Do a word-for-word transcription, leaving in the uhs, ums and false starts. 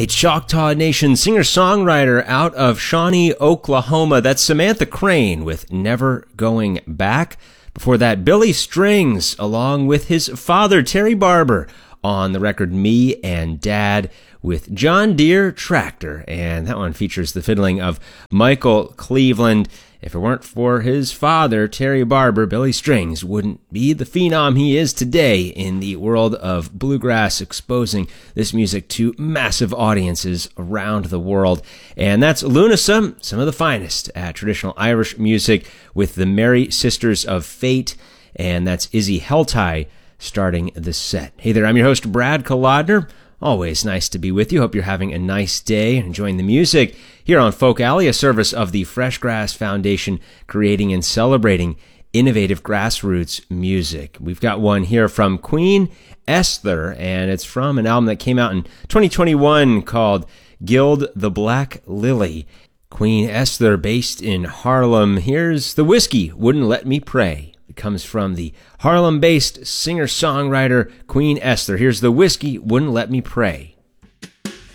a Choctaw Nation singer-songwriter out of Shawnee, Oklahoma. That's Samantha Crane with Never Going Back. Before that, Billy Strings, along with his father, Terry Barber, on the record Me and Dad with John Deere Tractor. And that one features the fiddling of Michael Cleveland. If it weren't for his father, Terry Barber, Billy Strings wouldn't be the phenom he is today in the world of bluegrass, exposing this music to massive audiences around the world. And that's Lunasa, some of the finest at traditional Irish music, with the Merry Sisters of Fate. And that's Izzy Heltai starting the set. Hey there, I'm your host, Brad Kolodner. Always nice to be with you. Hope you're having a nice day, enjoying the music here on Folk Alley, a service of the Fresh Grass Foundation, creating and celebrating innovative grassroots music. We've got one here from Queen Esther, and it's from an album that came out in twenty twenty-one called Gild the Black Lily. Queen Esther, based in Harlem. Here's The Whiskey Wouldn't Let Me Pray. It comes from the Harlem-based singer-songwriter Queen Esther. Here's The Whiskey Wouldn't Let Me Pray.